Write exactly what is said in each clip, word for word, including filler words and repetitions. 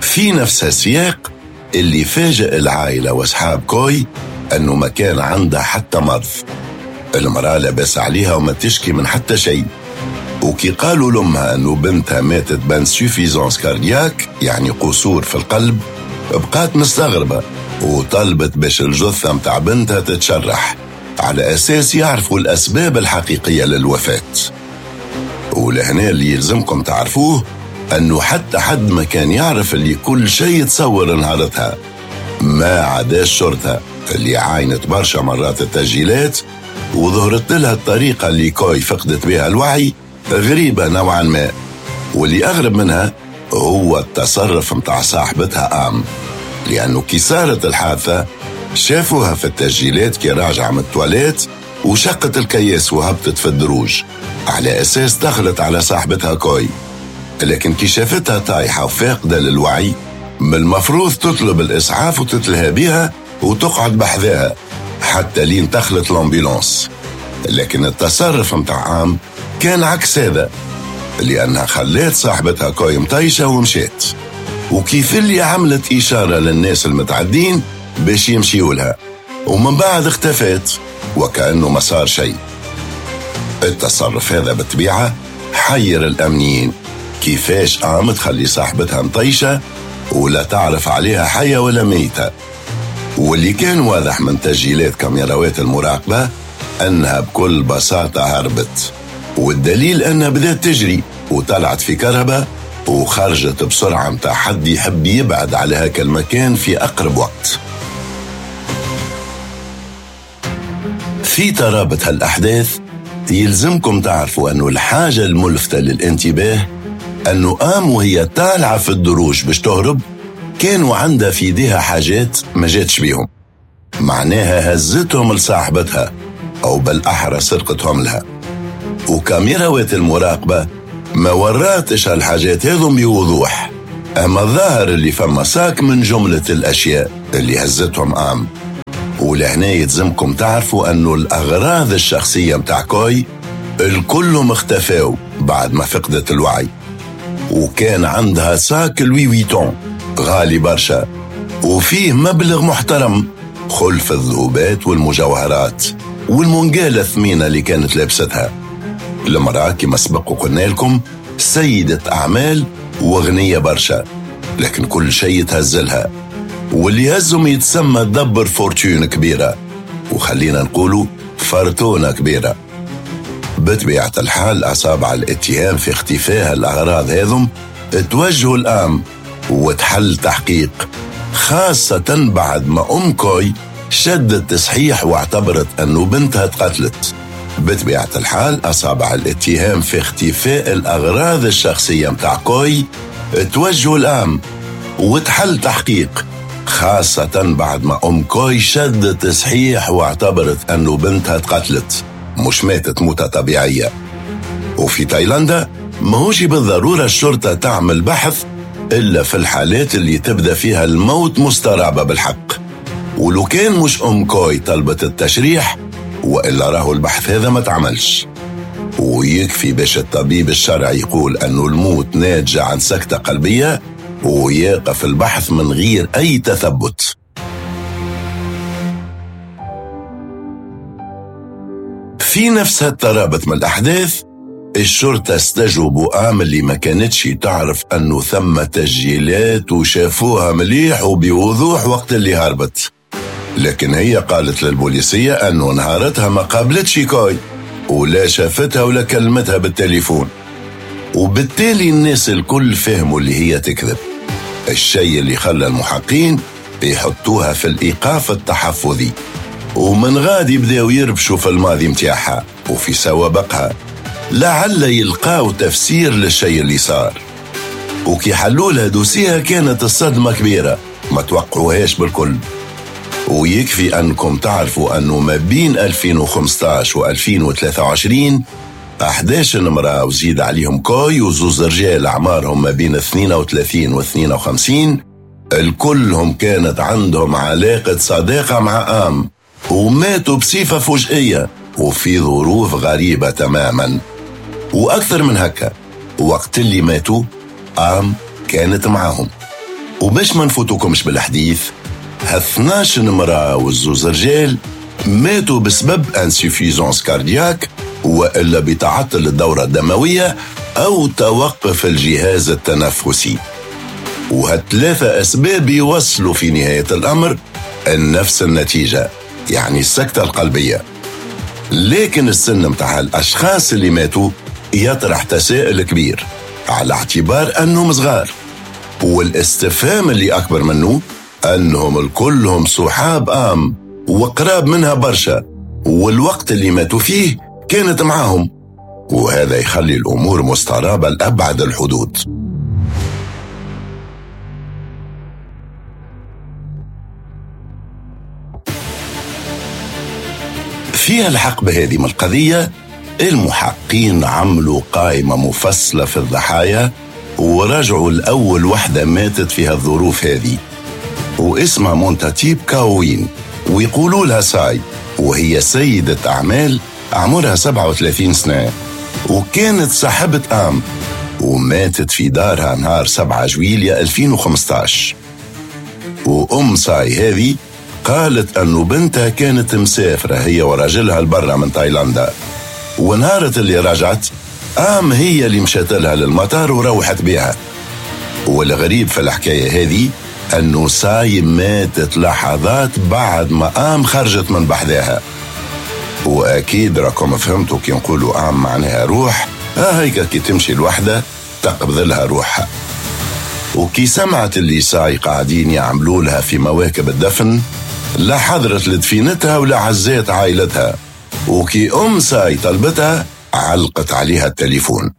في نفس السياق اللي فاجأ العائلة وأصحاب كوي أنه ما كان عندها حتى مرض. المرأة لبس عليها وما تشكي من حتى شيء، وكي قالوا لأمها أنه بنتها ماتت بانسوفيزانس كاردياك، يعني قصور في القلب، بقات مستغربة وطلبت باش الجثة متاع بنتها تتشرح على أساس يعرفوا الأسباب الحقيقية للوفاة. ولهنا اللي يلزمكم تعرفوه أنه حتى حد ما كان يعرف اللي كل شيء تصور نهارتها، ما عدا الشرطة اللي عاينت برشا مرات التسجيلات وظهرت لها الطريقة اللي كوي فقدت بها الوعي غريبة نوعا ما. واللي أغرب منها هو التصرف متاع صاحبتها آم، لأنه كي صارت الحادثة شافوها في التسجيلات كي راجعة من التواليت وشقت الكياس وهبطت في الدروج على أساس دخلت على صاحبتها كوي. لكن كي شافتها طايحة وفاقدة للوعي من المفروض تطلب الإسعاف وتتلهى بها وتقعد بحذاها حتى لين دخلت الأمبيلانس. لكن التصرف متاع عام كان عكس هذا، لأنها خلت صاحبتها كوي مطيشة ومشيت، وكيف اللي عملت إشارة للناس المتعدين باش يمشيوا لها، ومن بعد اختفت وكأنه ما صار شيء. التصرف هذا بالطبيعة حير الأمنيين، كيفاش قامت تخلي صاحبتها مطيشة ولا تعرف عليها حية ولا ميتة. واللي كان واضح من تسجيلات كاميرات المراقبة أنها بكل بساطة هربت، والدليل أنها بدأت تجري وطلعت في كرهبة وخرجت بسرعة متاع حد يحب يبعد على هكا المكان في أقرب وقت. في ترابط هالأحداث يلزمكم تعرفوا أنه الحاجة الملفتة للانتباه أنه آم وهي طالعة في الدروج باش تهرب كانوا عندها في يديها حاجات ما جاتش بيهم، معناها هزتهم لصاحبتها أو بالأحرى سرقتهم لها. وكاميرات المراقبة ما وراتش هالحاجات هذم بوضوح، أما الظاهر اللي فما ساك من جملة الأشياء اللي هزتهم آم. ولهنا يلزمكم تعرفوا أنه الأغراض الشخصية متاع كوي الكلهم اختفاو بعد ما فقدت الوعي، وكان عندها ساك لوي ويتون غالي برشا وفيه مبلغ محترم خلف الذهوبات والمجوهرات والمنقالة الثمينة اللي كانت لابستها. المرأة كما سبق وقلنا لكم سيدة أعمال وغنية برشا، لكن كل شيء تهزلها، واللي هزهم يتسمى دبر فورتون كبيرة، وخلينا نقولوا فرتونة كبيرة. بطبيعة الحال أصابع الاتهام في اختفاء الأغراض هذم توجهوا الآن وتحل تحقيق، خاصة بعد ما أم كوي شدت تصحيح واعتبرت أنه بنتها تقتلت. بطبيعة الحال أصابع الاتهام في اختفاء الأغراض الشخصية متاع كوي توجهوا الآن وتحل تحقيق، خاصة بعد ما أم كوي شدت تصحيح واعتبرت أنه بنتها تقتلت، مش ماتت موتة طبيعية. وفي تايلاندا ماهوش بالضرورة الشرطة تعمل بحث إلا في الحالات اللي تبدأ فيها الموت مسترعبة بالحق، ولو كان مش أم كوي طلبت التشريح وإلا راهو البحث هذا ما تعملش. ويكفي باش الطبيب الشرعي يقول أنه الموت ناتجة عن سكتة قلبية ويقف البحث من غير أي تثبت. في نفس هالترابط من الأحداث الشرطة استجوبوا آم اللي ما كانتش تعرف أنه ثم تسجيلات وشافوها مليح وبوضوح وقت اللي هربت، لكن هي قالت للبوليسية أنه نهارتها ما قابلتش كوي ولا شافتها ولا كلمتها بالتليفون، وبالتالي الناس الكل فهموا اللي هي تكذب، الشيء اللي خلى المحققين يحطوها في الإيقاف التحفظي، ومن غادي بداو يربشوا في الماضي متاعها وفي سوابقها لعل يلقاو تفسير للشيء اللي صار. وكي حلوا لها دوسيها كانت الصدمة كبيرة ما توقعوهاش بالكل. ويكفي أنكم تعرفوا أنه ما بين ألفين وخمسطاش و ألفين وثلاثة وعشرين أحد عشر امرأة وزيد عليهم كوي وزوز رجال أعمارهم ما بين اثنين وثلاثين و اثنين وخمسين الكلهم كانت عندهم علاقة صداقة مع آم وماتوا بصفة فجئية وفي ظروف غريبة تماما. وأكثر من هكا، وقت اللي ماتوا آم كانت معهم، وباش ما نفوتوكمش بالحديث، هاثناش امرأة والزوز رجال ماتوا بسبب انسيفيزونس كاردياك وإلا بتعطل الدورة الدموية أو توقف الجهاز التنفسي. وهالثلاثة أسباب يوصلوا في نهاية الأمر نفس النتيجة، يعني السكتة القلبية. لكن السن متاع الأشخاص اللي ماتوا يطرح تساؤل كبير على اعتبار أنهم صغار، والاستفهام اللي أكبر منه أنهم الكلهم صحاب آم وقراب منها برشا، والوقت اللي ماتوا فيه كانت معاهم، وهذا يخلي الأمور مسترابة لأبعد الحدود. فيها الحق بهذه من القضية، المحققين عملوا قائمة مفصلة في الضحايا ورجعوا الأول وحدة ماتت في الظروف هذه، واسمها مونتاتيب كاوين، ويقولوا لها ساي، وهي سيدة أعمال عمرها سبعة وثلاثين سنة، وكانت صاحبة آم، وماتت في دارها نهار سبعة جويلية ألفين وخمسة عشر. وأم ساي هذه قالت أنه بنتها كانت مسافرة هي وراجلها لبرا من تايلاندا، ونهارت اللي رجعت آم هي اللي مشات لها للمطار وروحت بها. والغريب في الحكاية هذه أنه ساي ماتت لحظات بعد ما آم خرجت من بحذاها. وأكيد راكم فهمتوا كي نقولوا آم معناها روح، ها هيك كي تمشي الوحدة تقبض لها روحها. وكي سمعت اللي ساي قاعدين يعملوا لها في مواكب الدفن، لا حضرت لدفينتها ولا عزات عائلتها، وكي أم ساي طلبتها علقت عليها التليفون.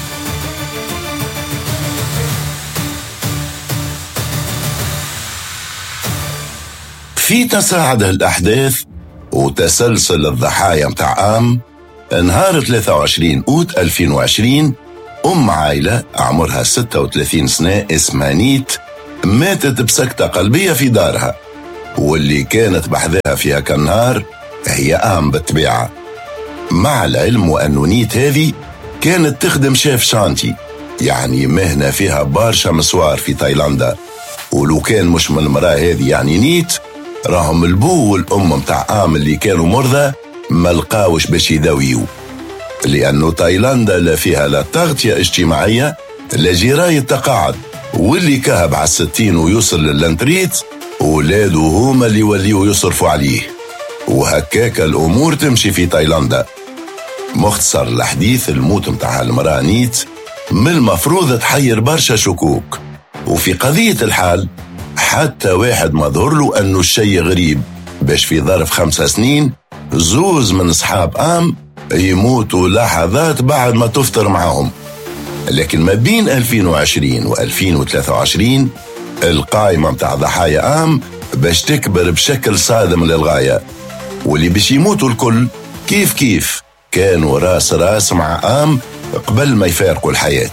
في تصاعد الأحداث وتسلسل الضحايا متاع آم، نهار ثلاثة وعشرين أوت ألفين وعشرين أم عائلة عمرها ستة وثلاثين سنة اسمها نيت ماتت بسكتة قلبية في دارها، واللي كانت بحذاها فيها كالنهار هي آم بالطبيعة، مع العلم وأنه نيت هذه كانت تخدم شيف شانتي، يعني مهنة فيها برشا مسوار في تايلاندا. ولو كان مش من المرأة هذه يعني نيت، راهم البو والأم متاع آم اللي كانوا مرضى ملقاوش باش يداويو، لأنه تايلاندا لا فيها لا تغطية اجتماعية لا جراية تقاعد، واللي كهب على الستين ويوصل للانتريت ولاده هما اللي يوليو يصرفوا عليه، وهكاك الأمور تمشي في تايلاندا. مختصر الحديث، الموت متاع المرأة نيت من المفروض تحير برشا شكوك، وفي قضية الحال حتى واحد ما ظهر له أنه الشيء غريب باش في ظرف خمسة سنين زوز من أصحاب آم يموتوا لحظات بعد ما تفطر معهم. لكن ما بين ألفين وعشرين و ألفين وثلاثة وعشرين القائمة متاع ضحايا آم باش تكبر بشكل صادم للغاية، واللي باش يموتوا الكل كيف كيف كانوا راس راس مع آم قبل ما يفارقوا الحياة.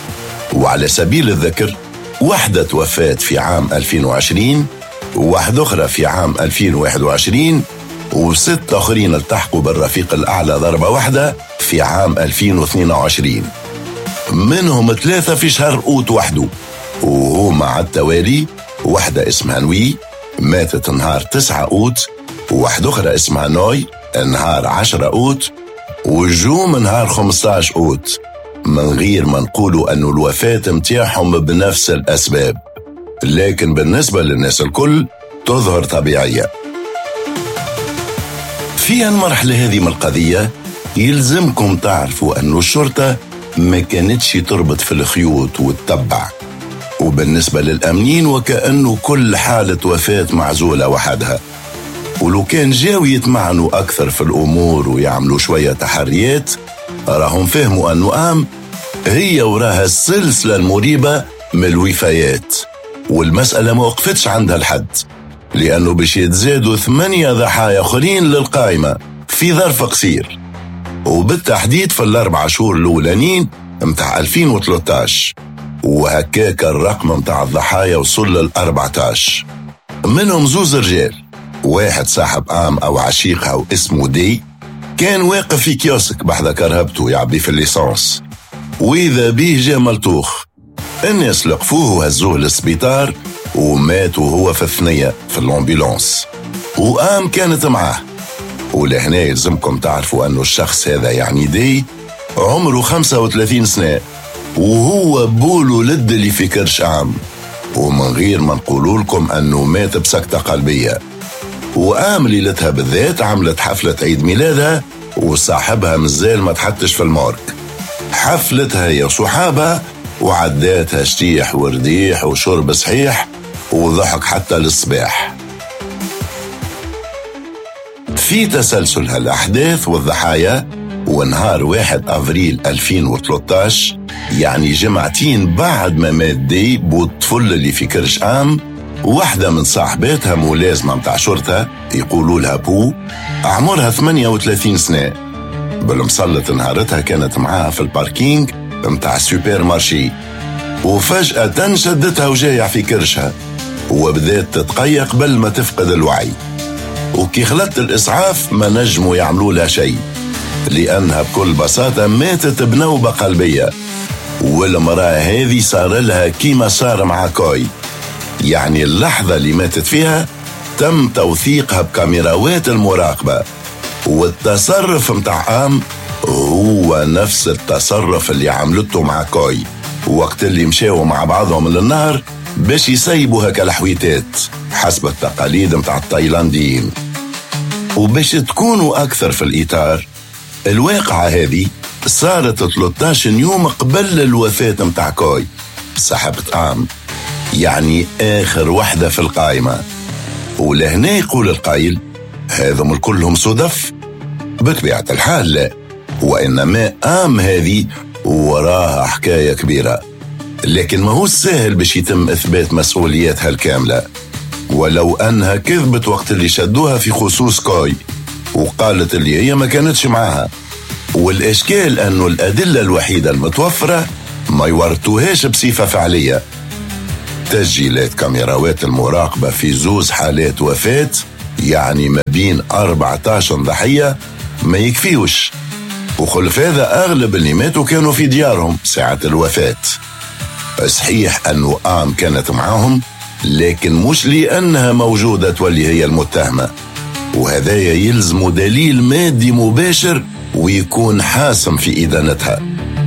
وعلى سبيل الذكر، واحدة توفات في عام ألفين وعشرين، وواحدة أخرى في عام ألفين وواحد وعشرين، وست آخرين التحقوا بالرفيق الأعلى ضربة واحدة في عام ألفين واثنين وعشرين، منهم ثلاثة في شهر أوت وحده، وهما على التوالي واحدة اسمها نوي ماتت نهار تسعة أوت، وواحدة أخرى اسمها نوي نهار عشرة أوت، وجوم نهار خمسة عشر أوت، من غير ما نقولوا أنه الوفاة متاعهم بنفس الأسباب، لكن بالنسبة للناس الكل تظهر طبيعية. في المرحلة هذه من القضية يلزمكم تعرفوا أنه الشرطة ما كانتش تربط في الخيوط وتتبع، وبالنسبة للأمنين وكأنه كل حالة وفاة معزولة وحدها، ولو كان جاو يتمعنوا أكثر في الأمور ويعملوا شوية تحريات راهم فهموا أنه آم هي وراها السلسلة المريبة من الوفيات، والمسألة ما وقفتش عندها الحد، لأنه باش يتزادوا ثمانية ضحايا آخرين للقائمة في ظرف قصير، وبالتحديد في الأربع شهور الأولانيين متاع ألفين وثلاثة عشر، وهكاك الرقم متاع الضحايا وصل للأربعة عشر، منهم زوز رجال، واحد صاحب آم أو عشيقها واسمه دي كان واقف في كيوسك بحذا كرهبته يعبي في الليسانس، وإذا بيه جاء ملطوخ الناس لقفوه وهزوه للسبيطار ومات وهو في الثنية في الأمبولانس، وآم كانت معاه. ولهنا يلزمكم تعرفوا أنه الشخص هذا يعني دي عمره خمسة وثلاثين سنة، وهو بولو لد اللي في كرش آم، ومن غير ما نقولوا لكم أنه مات بسكتة قلبية. وآم ليلتها بالذات عملت حفلة عيد ميلادها وصاحبها مازال ما تحطش في المارك. حفلتها يا صحابها وعداتها شتيح ورديح وشرب صحيح وضحك حتى للصباح. في تسلسل هالأحداث والضحايا، ونهار واحد أفريل ألفين وثلاثة عشر يعني جمعتين بعد ما مات دي بالطفل اللي في كرش آم، واحدة من صاحباتها ملازمة متاع شرطة يقولوا لها بو، عمرها ثمانية وثلاثين سنة، بالمسلط نهارتها كانت معاها في الباركينج متاع سوبر مارشي، وفجأة شدتها وجايع في كرشها وبدأت تتقيق قبل ما تفقد الوعي. وكي خلت الإسعاف ما نجموا يعملوا لها شيء لأنها بكل بساطة ماتت بنوبة قلبية. والمرأة هذه صار لها كيما صار مع كوي، يعني اللحظة اللي ماتت فيها تم توثيقها بكاميراوات المراقبة، والتصرف متاع آم هو نفس التصرف اللي عملته مع كوي وقت اللي مشاوا مع بعضهم للنهر باش يسيبوا هكا الحويتات حسب التقاليد متاع التايلانديين. وباش تكونوا أكثر في الإطار، الواقعة هذه صارت ثلاثة عشر يوم قبل الوفاة متاع كوي صاحبة آم، يعني آخر وحدة في القائمة. ولهنا يقول القائل هذم كلهم صدف؟ بطبيعة الحال لا، وإنما آم هذه وراها حكاية كبيرة، لكن ما هو سهل باش يتم إثبات مسؤولياتها الكاملة، ولو أنها كذبت وقت اللي شدوها في خصوص كوي وقالت اللي هي ما كانتش معاها. والإشكال أنه الأدلة الوحيدة المتوفرة ما يورتوهاش بصفة فعلية. تسجيلات كاميراوات المراقبة في زوز حالات وفاة يعني ما بين أربعة عشر ضحية ما يكفيوش، وخلف هذا أغلب اللي ماتوا كانوا في ديارهم ساعة الوفاة. صحيح أنه آم كانت معاهم، لكن مش لأنها موجودة تولي هي المتهمة، وهذا يلزم دليل مادي مباشر ويكون حاسم في إدانتها.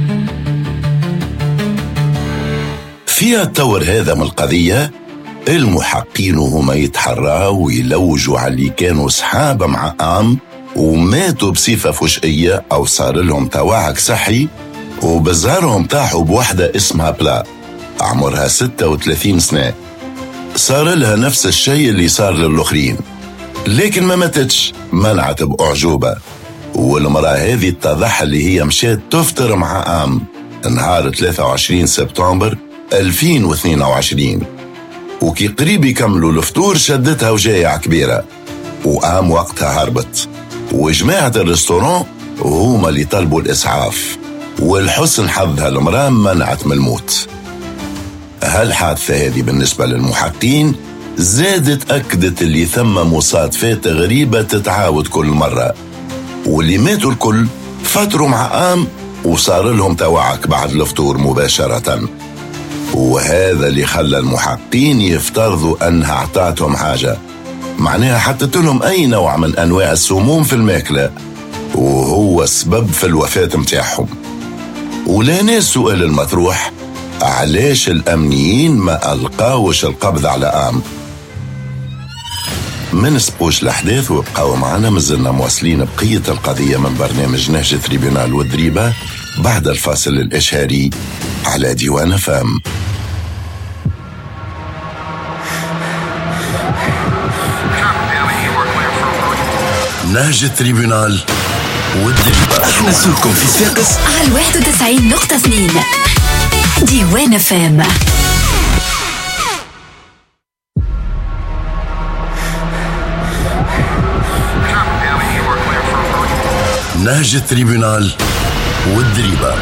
في التور هذا من القضية المحققين هما يتحراوا ويلوجوا على اللي كانوا صحابة مع آم وماتوا بصفة فجئية أو صار لهم توعك صحي، وبظهرهم طاحوا بوحدة اسمها بلا عمرها ستة وثلاثين سنة، صار لها نفس الشيء اللي صار للآخرين، لكن ما ماتتش، منعت بأعجوبة. والمرأة هذه اتضح اللي هي مشات تفطر مع آم نهار ثلاثة وعشرين سبتمبر ألفين واثنين وعشرين، وكي قريب يكملوا الفطور شدتها وجايع كبيرة، وآم وقتها هربت، وجماعة الرستوران هما اللي طلبوا الإسعاف، والحسن حظها المرأة منعت من الموت. هالحادثة هذه بالنسبة للمحققين زادت أكدت اللي ثم مصادفات غريبة تتعاود كل مرة، واللي ماتوا الكل فتروا مع آم وصار لهم توعك بعد الفطور مباشرة. وهذا اللي خلى المحققين يفترضوا أنها اعطتهم حاجة، معناها حطت لهم أي نوع من أنواع السموم في الماكلة وهو السبب في الوفاة متاعهم. ولهنا السؤال المطروح، علاش الأمنيين ما ألقاوش القبض على آم؟ ما نسبقوش الأحداث وابقاو معنا، مازلنا مواصلين بقية القضية من برنامج نهج تريبيونال والدريبة بعد الفاصل الإشهاري على ديوان فام. نهج التريبيونال والدريبة، احنا صوتكم في الساقس على واحد وتسعين نقطة اثنين ديوان فام. نهج التريبيونال والدريبة.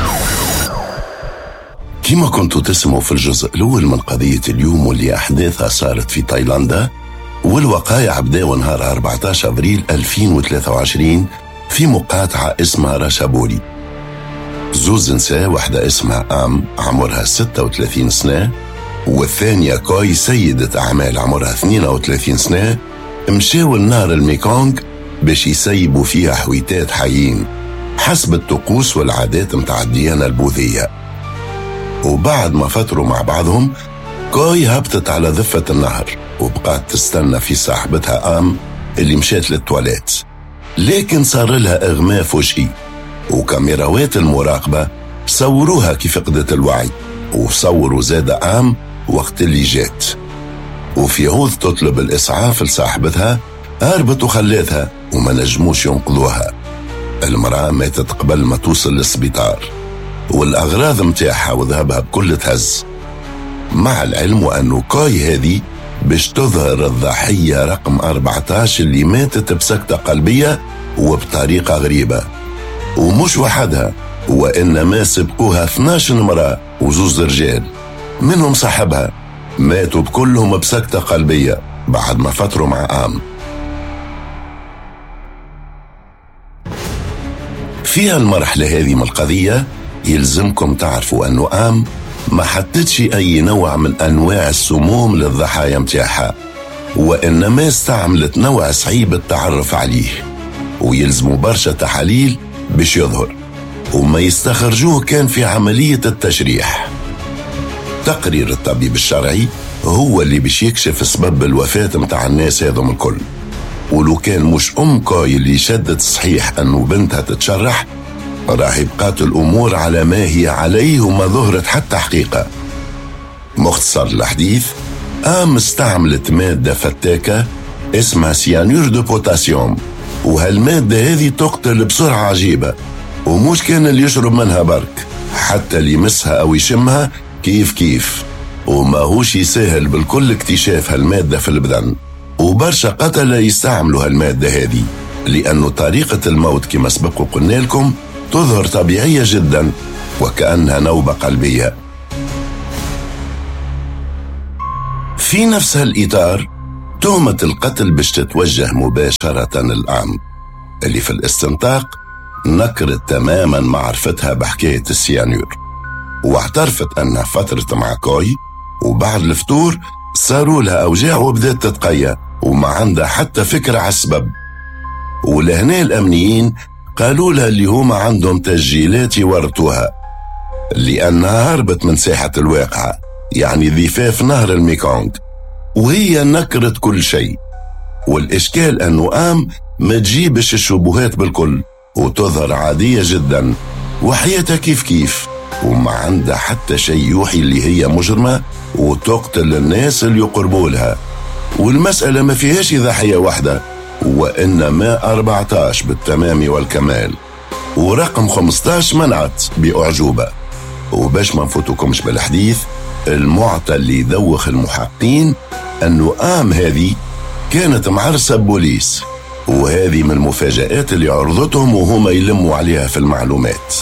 كما كنتوا تسمعوا في الجزء الأول من قضية اليوم واللي أحداثها صارت في تايلاندا، والوقائع بداوا نهار أربعة عشر أبريل ألفين وثلاثة وعشرين في مقاطعة اسمها راشابوري. زوز نساء، واحدة اسمها آم عمرها ستة وثلاثين سنة، والثانية كاي سيدة أعمال عمرها اثنين وثلاثين سنة، مشاو النهر الميكونغ باش يسيبوا فيها حويتات حيين حسب الطقوس والعادات متاع الديانة البوذية. وبعد ما فتروا مع بعضهم، كاي هبطت على ضفة النهر وبقات تستنى في صاحبتها آم اللي مشات للتواليت، لكن صار لها إغماء فجئي، وكاميراوات المراقبة صوروها كيف فقدت الوعي، وصوروا زاد آم وقت اللي جات. وفي عوض تطلب الإسعاف لصاحبتها، هربت وخلاتها وما نجموش ينقذوها. المرأة ماتت قبل ما توصل للسبيطار، والأغراض متاعها وذهبها بكل تهز، مع العلم أنه كاي هذه باش تظهر الضحية رقم أربعة عشر اللي ماتت بسكتة قلبية وبطريقة غريبة. ومش وحدها، وإنما سبقوها اثناش امرأة وزوز رجال منهم صاحبها، ماتوا بكلهم بسكتة قلبية بعد ما فتروا مع آم. في المرحلة هذه من القضية يلزمكم تعرفوا أنه آم ما حطتش أي نوع من أنواع السموم للضحايا متاعها، وإنما استعملت نوع صعيب التعرف عليه، ويلزموا برشا تحاليل باش يظهر، وما يستخرجوه كان في عملية التشريح. تقرير الطبيب الشرعي هو اللي باش يكشف سبب الوفاة متاع الناس هذم الكل. ولو كان مش أم كاي اللي شدت صحيح أنه بنتها تتشرح، راح يبقات الأمور على ما هي عليه وما ظهرت حتى حقيقة. مختصر الحديث، آم استعملت مادة فتاكة اسمها سيانور دو بوتاسيوم، وهالمادة هذه تقتل بسرعة عجيبة، ومش كان اللي يشرب منها برك، حتى اللي يمسها أو يشمها كيف كيف. وما هوش يسهل بالكل اكتشاف هالمادة في البدن، وبرشا قتلة يستعملوا هالمادة هذه، لأنه طريقة الموت كما سبق وقلنا لكم تظهر طبيعية جدا وكأنها نوبة قلبية. في نفس هالإطار، تهمة القتل باش تتوجه مباشرة الآم، اللي في الاستنطاق نكرت تماما معرفتها بحكاية السيانور، واعترفت أنها فترة مع كاي، وبعد الفتور صاروا لها أوجاع وبدأت تتقيأ وما عندها حتى فكرة على السبب. ولهنا الأمنيين قالوا لها اللي هما عندهم تسجيلات يورطوها، لأنها هربت من ساحة الواقعة، يعني ضفاف نهر الميكونغ، وهي نكرت كل شيء. والإشكال أنه آم ما تجيبش الشبهات بالكل، وتظهر عادية جدا وحياتها كيف كيف، وما عندها حتى شيء يوحي اللي هي مجرمة وتقتل الناس اللي يقربوا لها. والمسألة ما فيهاش ضحية واحدة، وإنما أربعة عشر بالتمام والكمال، ورقم خمسة عشر منعت بأعجوبة. وباش ما نفوتكمش بالحديث، المعطى اللي يدوخ المحققين أنه آم هذه كانت معرسة بوليس، وهذه من المفاجآت اللي عرضتهم وهما يلموا عليها في المعلومات.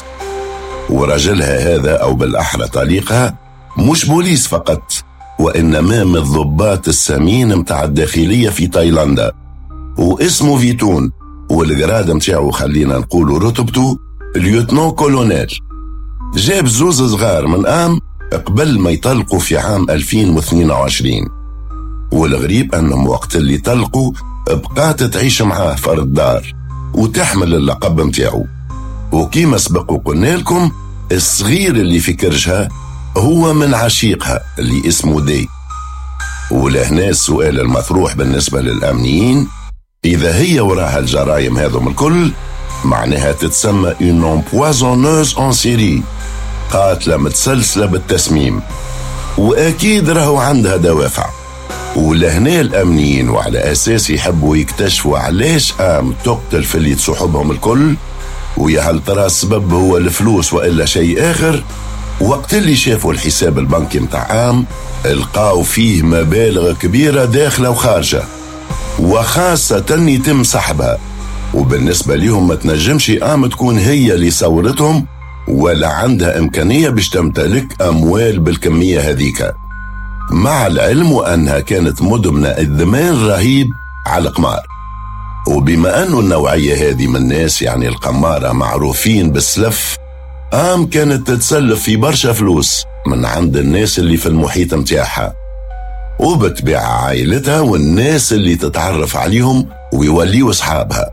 ورجلها هذا، أو بالأحرى طليقها، مش بوليس فقط، وإنما من الضباط السمين متاع الداخلية في تايلاندا، واسمه فيتون، والجراد متاعه خلينا نقولوا رتبته ليوتنو كولونيل. جاب زوز صغار من آم قبل ما يطلقوا في عام ألفين واثنين وعشرين، والغريب أنهم وقت اللي طلقوا بقات تعيش معاه في الدار وتحمل اللقب متاعه. وكيما سبق وقلنا لكم، الصغير اللي في كرشها هو من عشيقها اللي اسمه دي. ولهنا السؤال المطروح بالنسبة للأمنيين، إذا هي وراها الجرائم هذم الكل، معناها تتسمى une empoisonneuse en série، قاتلة متسلسلة بالتسميم، وأكيد راهو عندها دوافع. ولهنا الأمنيين وعلى أساس يحبوا يكتشفوا علاش آم تقتل في اللي تصحبهم الكل، ويا هل ترى السبب هو الفلوس وإلا شيء آخر، وقت اللي شافوا الحساب البنكي متاع آم لقاو فيه مبالغ كبيرة داخلة وخارجة، وخاصة يتم سحبها. وبالنسبة لهم ما تنجمش آم تكون هي اللي صورتهم، ولا عندها إمكانية باش تمتلك أموال بالكمية هذيك، مع العلم أنها كانت مدمنة إدمان رهيب على القمار. وبما أنه النوعية هذه من الناس، يعني القمارة، معروفين بالسلف، آم كانت تتسلف في برشا فلوس من عند الناس اللي في المحيط متاعها، وبتبيع عائلتها والناس اللي تتعرف عليهم ويوليوا أصحابها.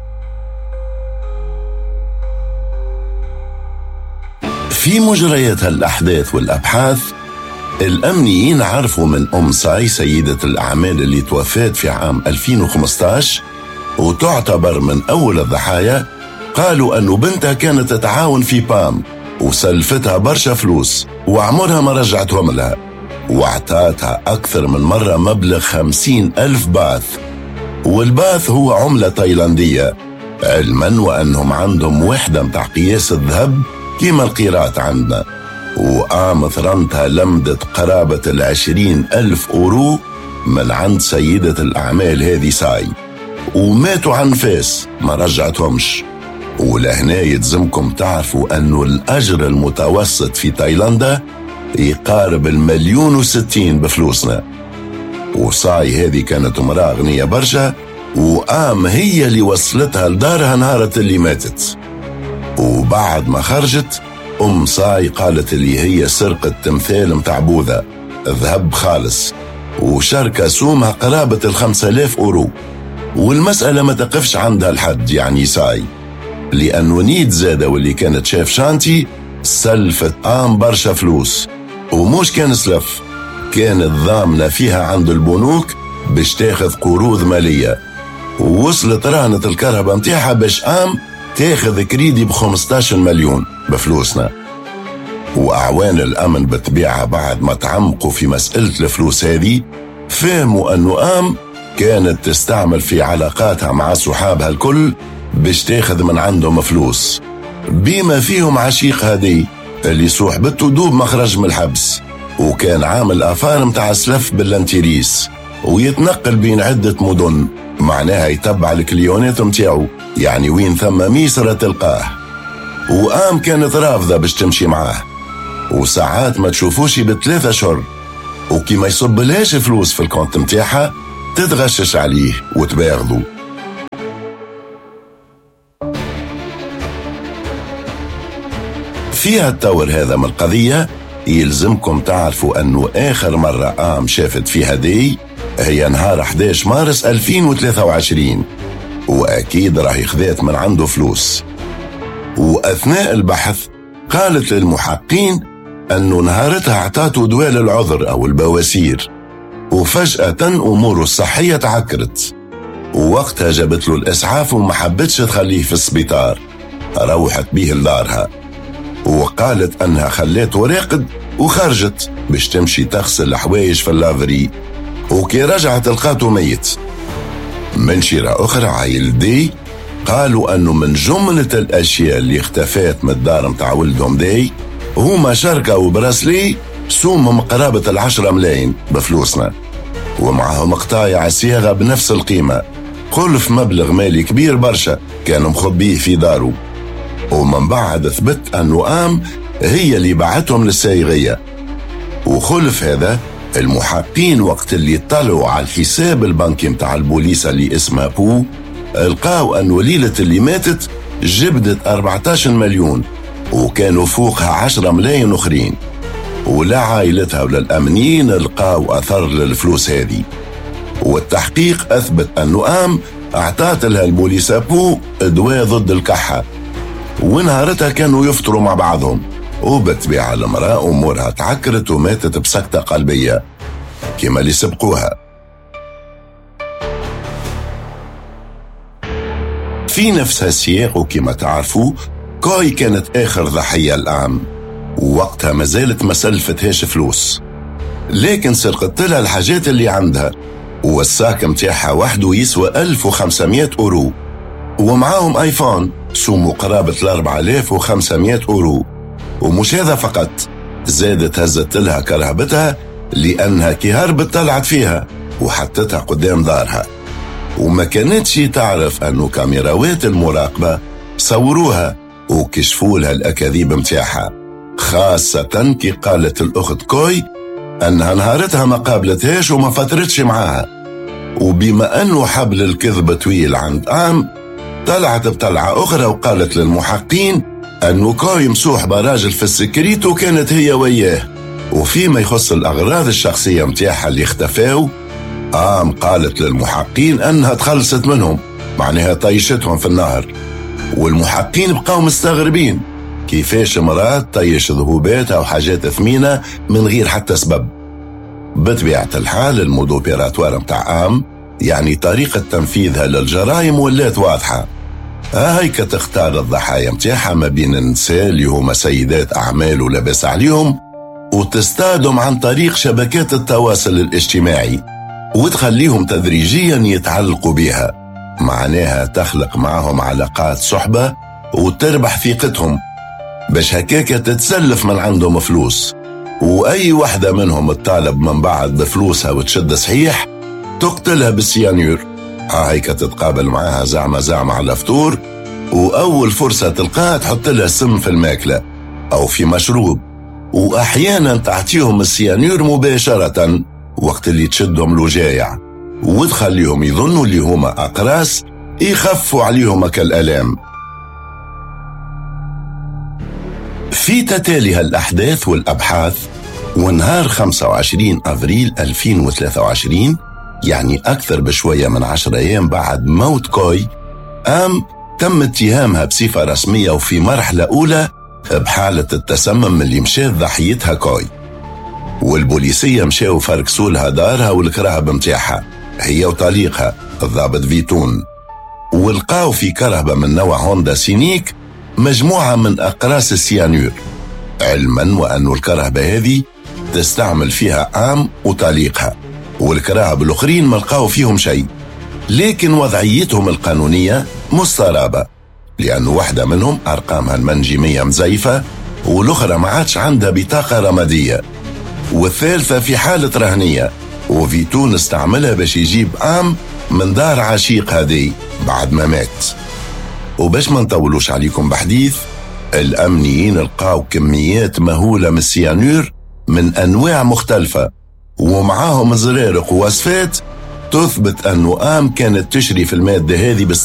في مجريات هالأحداث والأبحاث، الأمنيين عرفوا من أم ساي سيدة الأعمال اللي توفات في عام ألفين وخمسة عشر وتعتبر من أول الضحايا، قالوا أنه بنتها كانت تتعاون في بام وسلفتها برشا فلوس وعمرها ما رجعتهم لها، واعطاتها أكثر من مرة مبلغ خمسين ألف باث، والباث هو عملة تايلاندية، علما وأنهم عندهم وحدة متاع قياس الذهب كيما القيرات عندنا. وآم ثرنتها لمدت قرابة العشرين ألف أورو من عند سيدة الأعمال هذه ساي، وماتوا عن فاس ما رجعتهمش. ولهنا يلزمكم تعرفوا أنه الأجر المتوسط في تايلاندا يقارب المليون وستين بفلوسنا. وساي هذه كانت امرأة غنية برشا، وآم هي اللي وصلتها لدارها نهارة اللي ماتت. وبعد ما خرجت أم ساي قالت اللي هي سرقت تمثال متاع بوذا ذهب خالص، وشركة سومها قرابة الخمسة آلاف أورو. والمسألة ما تقفش عندها الحد يعني ساي، لأنه نيد زادة واللي كانت شاف شانتي سلفت آم برشا فلوس، وموش كان سلف، كانت ضامنة فيها عند البنوك باش تاخذ قروض مالية، ووصلت رهنة الكهرباء متاعها باش آم تاخذ كريدي بخمستاشر مليون بفلوسنا. وأعوان الأمن بتبيعها بعد ما تعمقوا في مسألة الفلوس هذه، فهموا أنه آم كانت تستعمل في علاقاتها مع صحابها الكل باش تاخذ من عندهم فلوس، بما فيهم عشيق هدي اللي صحبته دوب مخرج من الحبس، وكان عامل أفار متاع سلف باللانتيريس، ويتنقل بين عدة مدن، معناها يتبع الكليونات متاعو، يعني وين ثم ميسرة تلقاه. وآم كانت رافضة باش تمشي معاه، وساعات ما تشوفوش بثلاثة شهر، وكي ما يصبلهاش فلوس في الكونت متاعها تتغشش عليه وتباغضوا. فيها التور هذا من القضية يلزمكم تعرفوا أنه آخر مرة آم شافت فيها دي هي نهار أحد عشر مارس ألفين وثلاثة وعشرين، وأكيد راهي خذات من عنده فلوس. وأثناء البحث قالت للمحققين أنه نهارتها اعطاته دواء للعذر أو البواسير، وفجأة أموره الصحية تعكرت، ووقتها جابت له الإسعاف وما حبتش تخليه في السبيطار، روحت بيه لدارها، وقالت أنها خليته راقد وخرجت باش تمشي تغسل الحوايج في اللافري، وكي رجعت لقاته ميت. من شيرة أخرى عائل دي قالوا أنه من جملة الأشياء اللي اختفت من الدار متاع ولدهم دي هما شركة وبراسلي سومهم قرابة العشرة ملايين بفلوسنا، ومعهم قطايع صياغة بنفس القيمة، خلف مبلغ مالي كبير برشا كانوا مخبيه في داره. ومن بعد ثبت أنه آم هي اللي بعتهم للسايغية. وخلف هذا المحققين وقت اللي طلعوا على الحساب البنكي متاع البوليس اللي اسمها بو، لقاو أنه ليلة اللي ماتت جبدت أربعة عشر مليون، وكانوا فوقها عشرة ملايين أخرين، ولا عائلتها ولا الأمنيين لقاو أثر للفلوس هذه. والتحقيق أثبت أنه آم أعطات لها البوليس بو دواء ضد الكحة، ونهارتها كانوا يفطروا مع بعضهم، وبتبيع المرأة أمورها تعكرت وماتت بسكتة قلبية كما اللي سبقوها. في نفس السياق وكما تعرفوا كوي كانت آخر ضحية الآم، ووقتها ما زالت ما سلفتهاش فلوس، لكن سرقت لها الحاجات اللي عندها، والساك متاعها وحده يسوى ألف وخمسمائة أورو، ومعاهم آيفون سوموا قرابة الأربعة آلاف وخمسمائة أورو. ومش هذا فقط، زادت هزت لها كرهبتها لأنها كي هربت طلعت فيها وحطتها قدام دارها، وما كانتش تعرف أنه كاميراوات المراقبة صوروها وكشفوا لها الأكاذيب متاعها، خاصة كي قالت الأخت كوي أنها نهارتها ما قابلتهاش وما فترتش معاها. وبما أنه حبل الكذب طويل عند آم، طلعت بطلعة أخرى وقالت للمحققين أنه كاي مصوحبة راجل في السكريت وكانت هي وياه. وفيما يخص الأغراض الشخصية متاعها اللي اختفاو، آم قالت للمحققين أنها تخلصت منهم، معناها طيشتهم في النهر. والمحققين بقاو مستغربين كيفاش مرأة طيش ذهوباتها وحاجات ثمينة من غير حتى سبب. بطبيعة الحال المودوبيراتوار متاع آم، يعني طريقة تنفيذها للجرائم ولات واضحة. هايك تختار الضحايا متاعها ما بين النساء اللي هما سيدات أعمال ولبس عليهم، وتصطادهم عن طريق شبكات التواصل الاجتماعي، وتخليهم تدريجيا يتعلقوا بها، معناها تخلق معهم علاقات صحبة وتربح ثقتهم، باش هكاك تتسلف من عندهم فلوس. وأي واحدة منهم تطالب من بعد بفلوسها وتشد صحيح تقتلها بالسيانيور. هايك تتقابل معاها زعمة زعمة على فطور، وأول فرصة تلقاها تحط لها سم في الماكلة أو في مشروب، وأحيانا تعطيهم السيانيور مباشرة وقت اللي تشدهم الوجايع، وتخليهم يظنوا اللي هما أقراص يخفوا عليهم كالألام. في تتالي هالأحداث والأبحاث، ونهار خمسة وعشرين أفريل ألفين وثلاثة وعشرين، يعني أكثر بشوية من عشر أيام بعد موت كوي، آم تم اتهامها بصفة رسمية وفي مرحلة أولى بحالة التسمم اللي مشات ضحيتها كوي. والبوليسية مشاو فركسولها دارها والكرهب متاعها هي وطليقها الضابط فيتون، ولقاو في كرهبة من نوع هوندا سينيك مجموعة من أقراص السيانور، علما وأن الكرهبة هذه تستعمل فيها آم وطليقها، والكراهب الأخرين ما لقاو فيهم شيء. لكن وضعيتهم القانونية مسترابة، لأن واحدة منهم أرقامها المنجمية مزيفة، والأخرى ما عادش عندها بطاقة رمادية، والثالثة في حالة رهنية، وفيتون استعملها باش يجيب آم من دار عشيق هذه بعد ما مات. وباش ما نطولوش عليكم بحديث، الأمنيين لقاو كميات مهولة من السيانور من أنواع مختلفة، ومعاهم زرارق ووصفات تثبت أنه آم كانت تشري في المادة هذه